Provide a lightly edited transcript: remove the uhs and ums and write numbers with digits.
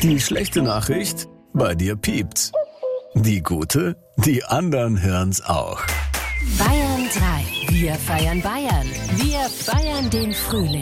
Die schlechte Nachricht? Bei dir piept's. Die gute? Die anderen hören's auch. Bayern 3. Wir feiern Bayern. Wir feiern den Frühling.